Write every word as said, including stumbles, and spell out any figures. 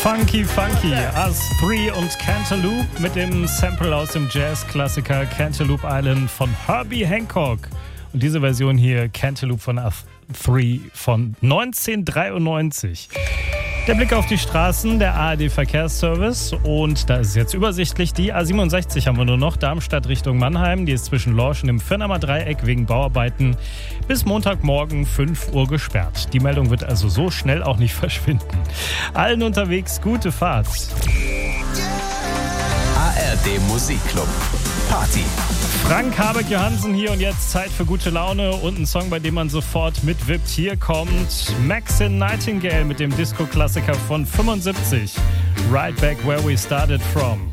Funky Funky, Us Three und Cantaloupe mit dem Sample aus dem Jazz-Klassiker Cantaloupe Island von Herbie Hancock. Und diese Version hier, Cantaloupe von Us Three von neunzehnhundertdreiundneunzig. Der Blick auf die Straßen, der A R D-Verkehrsservice, und da ist es jetzt übersichtlich. Die A siebenundsechzig haben wir nur noch, Darmstadt Richtung Mannheim. Die ist zwischen Lorsch und dem Firnamer Dreieck wegen Bauarbeiten bis Montagmorgen fünf Uhr gesperrt. Die Meldung wird also so schnell auch nicht verschwinden. Allen unterwegs gute Fahrt. A R D Musikclub Party. Frank Habeck Johansen hier und jetzt Zeit für gute Laune und ein Song, bei dem man sofort mitwippt. Hier kommt Maxine Nightingale mit dem Disco-Klassiker von fünfundsiebzig. Right back where we started from.